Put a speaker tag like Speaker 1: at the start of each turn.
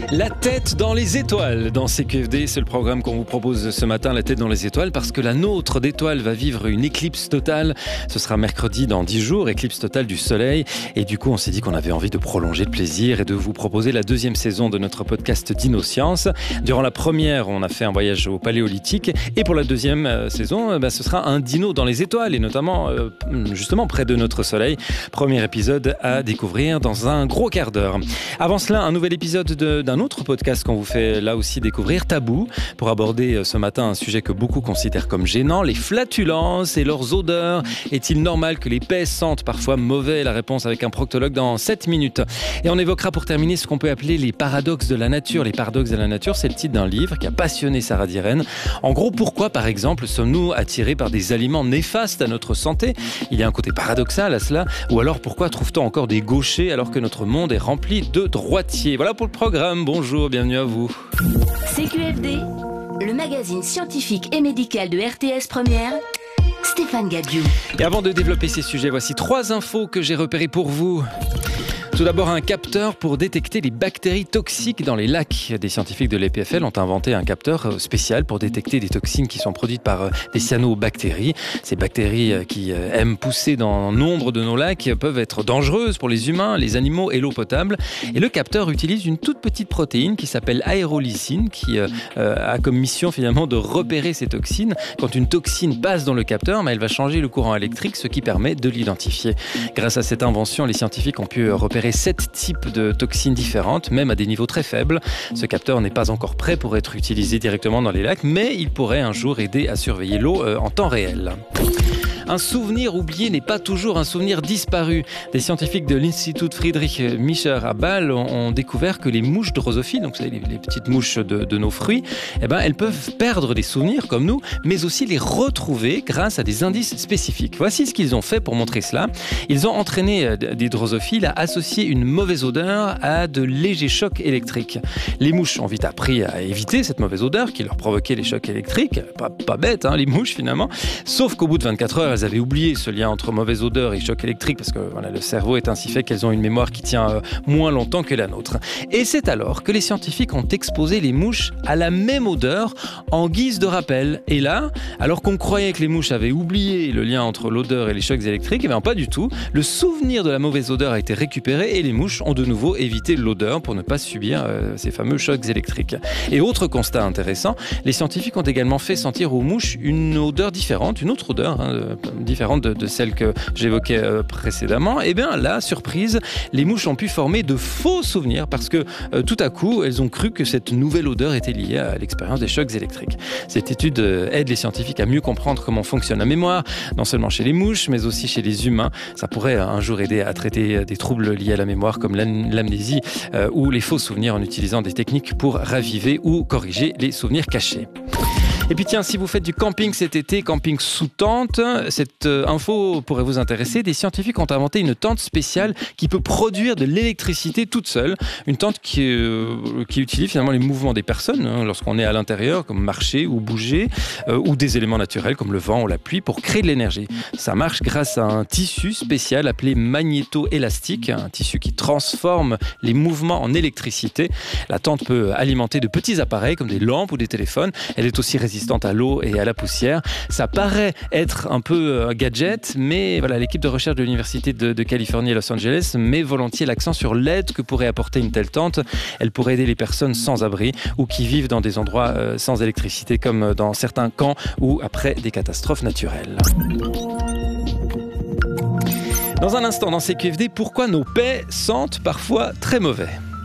Speaker 1: La tête dans les étoiles dans CQFD, c'est le programme qu'on vous propose ce matin, la tête dans les étoiles, parce que la nôtre d'étoiles va vivre une éclipse totale. Ce sera mercredi dans 10 jours, éclipse totale du soleil. Et du coup, on s'est dit qu'on avait envie de prolonger le plaisir et de vous proposer la deuxième saison de notre podcast Dino-Science. Durant la première, on a fait un voyage au Paléolithique. Et pour la deuxième saison, ce sera un dino dans les étoiles, et notamment justement près de notre soleil. Premier épisode à découvrir dans un gros quart d'heure. Avant cela, un nouvel épisode d'un autre podcast qu'on vous fait là aussi découvrir, Tabou, pour aborder ce matin un sujet que beaucoup considèrent comme gênant, les flatulences et leurs odeurs. Est-il normal que les paix sentent parfois mauvais? La réponse avec un proctologue dans 7 minutes. Et on évoquera pour terminer ce qu'on peut appeler les paradoxes de la nature. Les paradoxes de la nature, c'est le titre d'un livre qui a passionné Sarah Diren. En gros, pourquoi par exemple sommes-nous attirés par des aliments néfastes à notre santé? Il y a un côté paradoxal à cela. Ou alors pourquoi trouve-t-on encore des gauchers alors que notre monde est rempli de droitiers? Voilà pour le programme. Bonjour, bienvenue à vous.
Speaker 2: CQFD, le magazine scientifique et médical de RTS Première, Stéphane Gadiou.
Speaker 1: Et avant de développer ces sujets, voici 3 infos que j'ai repérées pour vous. Tout d'abord, un capteur pour détecter les bactéries toxiques dans les lacs. Des scientifiques de l'EPFL ont inventé un capteur spécial pour détecter des toxines qui sont produites par des cyanobactéries. Ces bactéries qui aiment pousser dans nombre de nos lacs peuvent être dangereuses pour les humains, les animaux et l'eau potable. Et le capteur utilise une toute petite protéine qui s'appelle aérolysine, qui a comme mission finalement de repérer ces toxines. Quand une toxine passe dans le capteur, elle va changer le courant électrique, ce qui permet de l'identifier. Grâce à cette invention, les scientifiques ont pu repérer 7 types de toxines différentes, même à des niveaux très faibles. Ce capteur n'est pas encore prêt pour être utilisé directement dans les lacs, mais il pourrait un jour aider à surveiller l'eau en temps réel. Un souvenir oublié n'est pas toujours un souvenir disparu. Des scientifiques de l'Institut Friedrich Miescher à Bâle ont découvert que les mouches drosophiles, donc les petites mouches de nos fruits, elles peuvent perdre des souvenirs comme nous, mais aussi les retrouver grâce à des indices spécifiques. Voici ce qu'ils ont fait pour montrer cela. Ils ont entraîné des drosophiles à associer une mauvaise odeur à de légers chocs électriques. Les mouches ont vite appris à éviter cette mauvaise odeur qui leur provoquait les chocs électriques. Pas bête, les mouches finalement. Sauf qu'au bout de 24 heures, elles avaient oublié ce lien entre mauvaise odeur et choc électrique parce que le cerveau est ainsi fait qu'elles ont une mémoire qui tient moins longtemps que la nôtre. Et c'est alors que les scientifiques ont exposé les mouches à la même odeur en guise de rappel. Et là, alors qu'on croyait que les mouches avaient oublié le lien entre l'odeur et les chocs électriques, pas du tout. Le souvenir de la mauvaise odeur a été récupéré et les mouches ont de nouveau évité l'odeur pour ne pas subir ces fameux chocs électriques. Et autre constat intéressant, les scientifiques ont également fait sentir aux mouches une odeur différente, une autre odeur différente de celle que j'évoquais précédemment. Et bien là, surprise, les mouches ont pu former de faux souvenirs parce que tout à coup, elles ont cru que cette nouvelle odeur était liée à l'expérience des chocs électriques. Cette étude aide les scientifiques à mieux comprendre comment fonctionne la mémoire, non seulement chez les mouches, mais aussi chez les humains. Ça pourrait un jour aider à traiter des troubles liés à la mémoire comme l'amnésie ou les faux souvenirs en utilisant des techniques pour raviver ou corriger les souvenirs cachés. Et puis tiens, si vous faites du camping cet été, camping sous tente, cette info pourrait vous intéresser. Des scientifiques ont inventé une tente spéciale qui peut produire de l'électricité toute seule. Une tente qui utilise finalement les mouvements des personnes lorsqu'on est à l'intérieur, comme marcher ou bouger, ou des éléments naturels comme le vent ou la pluie pour créer de l'énergie. Ça marche grâce à un tissu spécial appelé magnéto-élastique, un tissu qui transforme les mouvements en électricité. La tente peut alimenter de petits appareils comme des lampes ou des téléphones. Elle est aussi résistante à l'eau et à la poussière. Ça paraît être un peu un gadget, mais l'équipe de recherche de l'Université de Californie à Los Angeles met volontiers l'accent sur l'aide que pourrait apporter une telle tente. Elle pourrait aider les personnes sans abri ou qui vivent dans des endroits sans électricité, comme dans certains camps ou après des catastrophes naturelles. Dans un instant, dans CQFD, pourquoi nos paix sentent parfois très mauvais?